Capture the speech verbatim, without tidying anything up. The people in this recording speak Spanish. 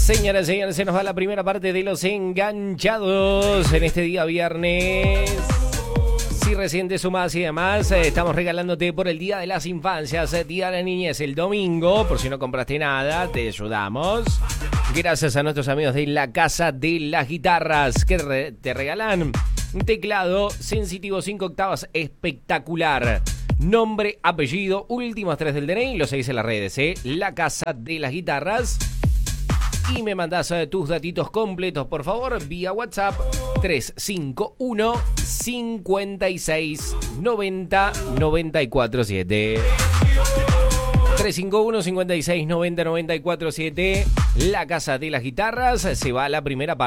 Señoras y señores, se nos va la primera parte de Los Enganchados en este día viernes. Si recién te sumás y demás, eh, estamos regalándote por el Día de las Infancias, eh, Día de la Niñez, el domingo. Por si no compraste nada, te ayudamos. Gracias a nuestros amigos de la Casa de las Guitarras, que re- te regalan un teclado sensitivo cinco octavas espectacular. Nombre, apellido, últimos tres del D N I, los seis en las redes, ¿eh? La Casa de las Guitarras. Y me mandás uh, tus datitos completos, por favor, vía WhatsApp tres cinco uno, cinco seis, nueve cero, nueve cuatro siete. tres cinco uno, cinco seis, nueve cero, nueve cuatro siete. La Casa de las Guitarras. Se va a la primera parte.